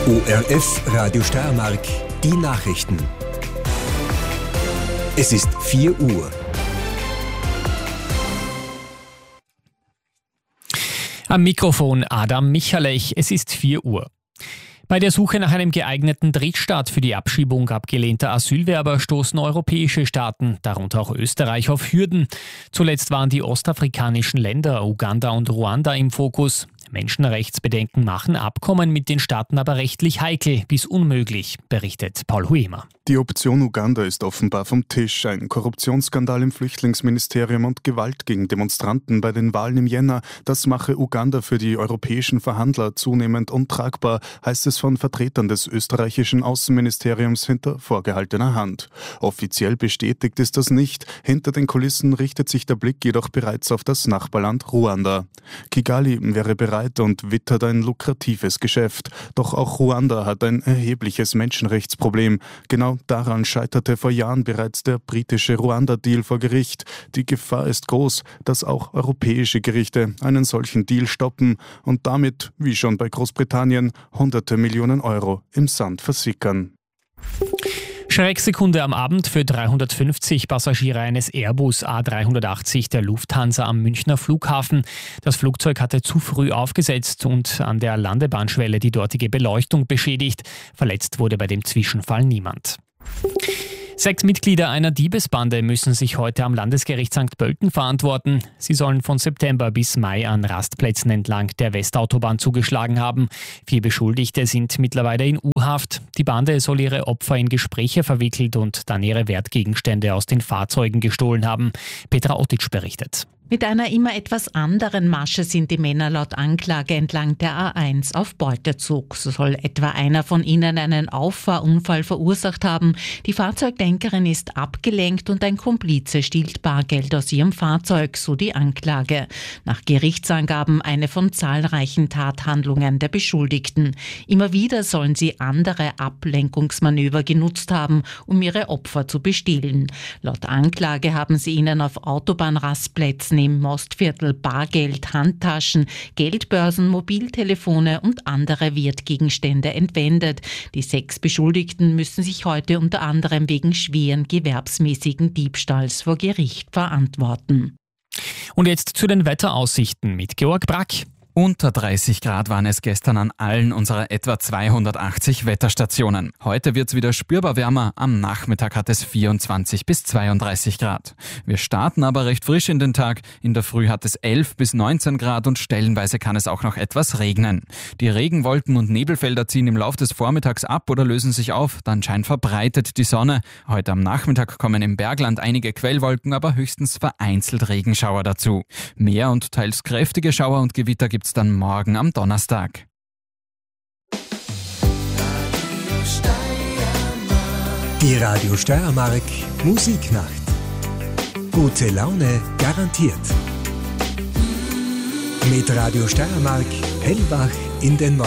ORF Radio Steiermark, die Nachrichten. Es ist 4 Uhr. Am Mikrofon Adam Michalech, es ist 4 Uhr. Bei der Suche nach einem geeigneten Drittstaat für die Abschiebung abgelehnter Asylwerber stoßen europäische Staaten, darunter auch Österreich, auf Hürden. Zuletzt waren die ostafrikanischen Länder Uganda und Ruanda im Fokus. Menschenrechtsbedenken machen Abkommen mit den Staaten aber rechtlich heikel bis unmöglich, berichtet Paul Huemer. Die Option Uganda ist offenbar vom Tisch. Ein Korruptionsskandal im Flüchtlingsministerium und Gewalt gegen Demonstranten bei den Wahlen im Jänner, das mache Uganda für die europäischen Verhandler zunehmend untragbar, heißt es von Vertretern des österreichischen Außenministeriums hinter vorgehaltener Hand. Offiziell bestätigt ist das nicht. Hinter den Kulissen richtet sich der Blick jedoch bereits auf das Nachbarland Ruanda. Kigali wäre bereit und wittert ein lukratives Geschäft. Doch auch Ruanda hat ein erhebliches Menschenrechtsproblem. Genau daran scheiterte vor Jahren bereits der britische Ruanda-Deal vor Gericht. Die Gefahr ist groß, dass auch europäische Gerichte einen solchen Deal stoppen und damit, wie schon bei Großbritannien, hunderte Millionen Euro im Sand versickern. Schrecksekunde am Abend für 350 Passagiere eines Airbus A380 der Lufthansa am Münchner Flughafen. Das Flugzeug hatte zu früh aufgesetzt und an der Landebahnschwelle die dortige Beleuchtung beschädigt. Verletzt wurde bei dem Zwischenfall niemand. 6 Mitglieder einer Diebesbande müssen sich heute am Landesgericht St. Pölten verantworten. Sie sollen von September bis Mai an Rastplätzen entlang der Westautobahn zugeschlagen haben. 4 Beschuldigte sind mittlerweile in U-Haft. Die Bande soll ihre Opfer in Gespräche verwickelt und dann ihre Wertgegenstände aus den Fahrzeugen gestohlen haben. Petra Ottitsch berichtet. Mit einer immer etwas anderen Masche sind die Männer laut Anklage entlang der A1 auf Beutezug. So soll etwa einer von ihnen einen Auffahrunfall verursacht haben. Die Fahrzeuglenkerin ist abgelenkt und ein Komplize stiehlt Bargeld aus ihrem Fahrzeug, so die Anklage. Nach Gerichtsangaben eine von zahlreichen Tathandlungen der Beschuldigten. Immer wieder sollen sie andere Ablenkungsmanöver genutzt haben, um ihre Opfer zu bestehlen. Laut Anklage haben sie ihnen auf Autobahnrastplätzen im Mostviertel Bargeld, Handtaschen, Geldbörsen, Mobiltelefone und andere Wertgegenstände entwendet. Die 6 Beschuldigten müssen sich heute unter anderem wegen schweren gewerbsmäßigen Diebstahls vor Gericht verantworten. Und jetzt zu den Wetteraussichten mit Georg Brack. Unter 30 Grad waren es gestern an allen unserer etwa 280 Wetterstationen. Heute wird es wieder spürbar wärmer. Am Nachmittag hat es 24 bis 32 Grad. Wir starten aber recht frisch in den Tag. In der Früh hat es 11 bis 19 Grad und stellenweise kann es auch noch etwas regnen. Die Regenwolken und Nebelfelder ziehen im Laufe des Vormittags ab oder lösen sich auf. Dann scheint verbreitet die Sonne. Heute am Nachmittag kommen im Bergland einige Quellwolken, aber höchstens vereinzelt Regenschauer dazu. Mehr und teils kräftige Schauer und Gewitter gibt's dann morgen am Donnerstag. Die Radio Steiermark Musiknacht. Gute Laune garantiert. Mit Radio Steiermark hellwach in den Morgen.